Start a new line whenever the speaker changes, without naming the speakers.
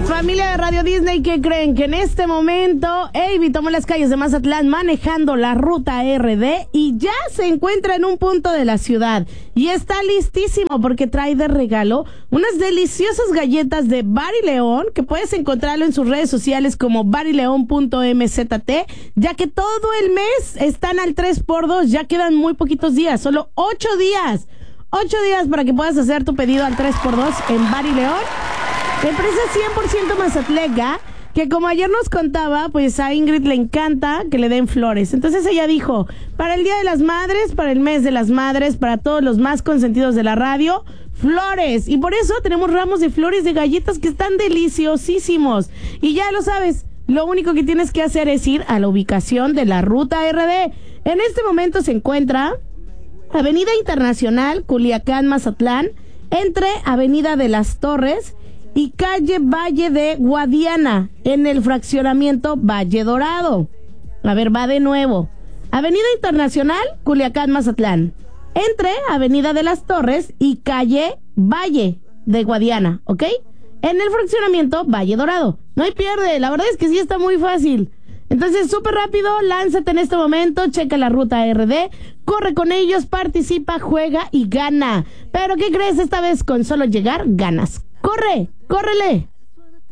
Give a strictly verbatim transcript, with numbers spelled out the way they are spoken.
Familia de Radio Disney, ¿qué creen? Que en este momento Avi tomó las calles de Mazatlán manejando la ruta R D y ya se encuentra en un punto de la ciudad y está listísimo porque trae de regalo unas deliciosas galletas de Bar y León, que puedes encontrarlo en sus redes sociales como bar y león punto m z t, ya que todo el mes están al tres por dos, ya quedan muy poquitos días, solo ocho días. ocho días para que puedas hacer tu pedido al tres por dos en Bar y León. Empresa cien por ciento mazatleca, que como ayer nos contaba, pues a Ingrid le encanta que le den flores. Entonces ella dijo, para el Día de las Madres, para el mes de las Madres, para todos los más consentidos de la radio, flores. Y por eso tenemos ramos de flores de galletas que están deliciosísimos. Y ya lo sabes, lo único que tienes que hacer es ir a la ubicación de la ruta R D. En este momento se encuentra Avenida Internacional, Culiacán, Mazatlán, entre Avenida de las Torres y calle Valle de Guadiana, en el fraccionamiento Valle Dorado. A ver, va de nuevo. Avenida Internacional, Culiacán, Mazatlán, entre Avenida de las Torres y calle Valle de Guadiana, ¿ok? En el fraccionamiento Valle Dorado. No hay pierde, la verdad es que sí está muy fácil. Entonces, súper rápido, lánzate en este momento, checa la ruta R D, corre con ellos, participa, juega y gana. Pero, ¿qué crees? Esta vez con solo llegar, ganas. ¡Corre! ¡Córrele!